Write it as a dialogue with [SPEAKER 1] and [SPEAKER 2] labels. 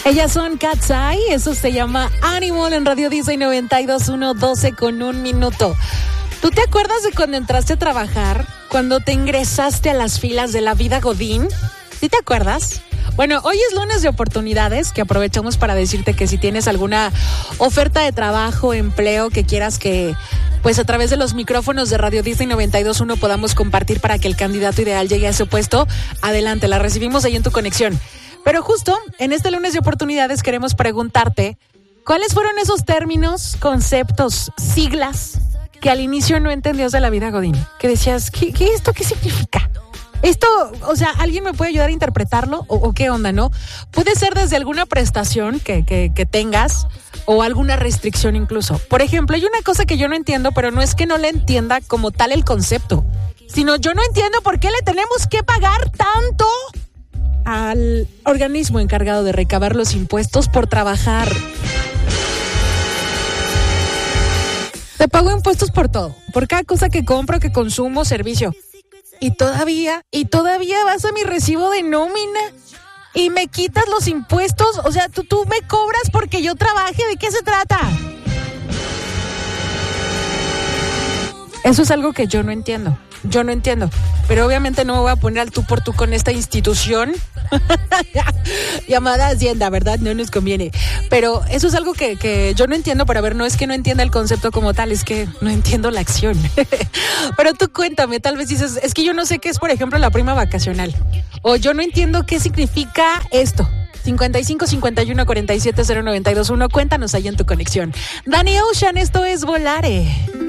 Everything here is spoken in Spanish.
[SPEAKER 1] Ellas son Cat's Eye, eso se llama Animal en Radio Disney 92.1, 12 con 1 minuto. ¿Tú te acuerdas de cuando entraste a trabajar? Cuando te ingresaste a las filas de la vida Godín. ¿Sí te acuerdas? Bueno, hoy es lunes de oportunidades, que aprovechamos para decirte que si tienes alguna oferta de trabajo, empleo que quieras que, pues a través de los micrófonos de Radio Disney 92.1 podamos compartir para que el candidato ideal llegue a ese puesto, adelante, la recibimos ahí en tu conexión. Pero justo en este lunes de oportunidades queremos preguntarte, ¿cuáles fueron esos términos, conceptos, siglas que al inicio no entendías de la vida Godín? Que decías, ¿qué esto qué significa? Esto, o sea, ¿alguien me puede ayudar a interpretarlo? ¿O qué onda, no? Puede ser desde alguna prestación que tengas o alguna restricción incluso. Por ejemplo, hay una cosa que yo no entiendo, pero no es que no le entienda como tal el concepto, sino yo no entiendo por qué le tenemos que pagar tanto al organismo encargado de recabar los impuestos por trabajar. Te pago impuestos por todo, por cada cosa que compro, que consumo, servicio. Y todavía vas a mi recibo de nómina y me quitas los impuestos. O sea, tú me cobras porque yo trabaje. ¿De qué se trata? Eso es algo que yo no entiendo. Pero obviamente no me voy a poner al tú por tú con esta institución llamada Hacienda, ¿verdad? No nos conviene. Pero eso es algo que yo no entiendo. Pero a ver, no es que no entienda el concepto como tal, es que no entiendo la acción. Pero tú cuéntame, tal vez dices, es que yo no sé qué es, por ejemplo, la prima vacacional. O yo no entiendo qué significa esto. 55 51 47 092 1. Cuéntanos ahí en tu conexión. Danny Ocean, esto es Volare.